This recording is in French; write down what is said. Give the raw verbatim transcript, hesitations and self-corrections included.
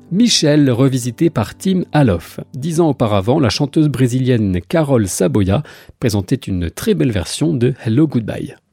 Michelle, revisitée par Tim Aloff. Dix ans auparavant, la chanteuse brésilienne Carol Saboia présentait une très belle version de Hello Goodbye.